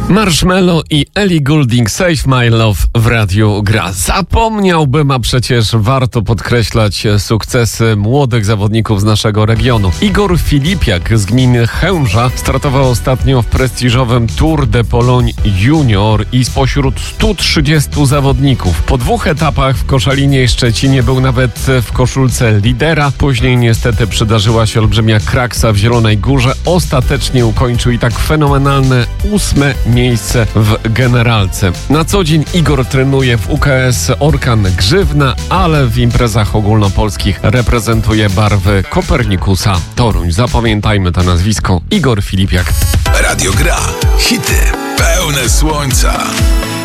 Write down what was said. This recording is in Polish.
Marshmello i Ellie Goulding, Save My Love w Radiu Gra. Zapomniałbym, a przecież warto podkreślać sukcesy młodych zawodników z naszego regionu. Igor Filipiak z gminy Chełmża startował ostatnio w prestiżowym Tour de Pologne Junior i spośród 130 zawodników. Po 2 etapach w Koszalinie i Szczecinie był nawet w koszulce lidera. Później niestety przydarzyła się olbrzymia kraksa w Zielonej Górze. Ostatecznie ukończył i tak fenomenalne 8. miejsce w generalce. Na co dzień Igor trenuje w UKS Orkan Grzywna, ale w imprezach ogólnopolskich reprezentuje barwy Kopernikusa Toruń. Zapamiętajmy to nazwisko: Igor Filipiak. Radio Gra. Hity pełne słońca.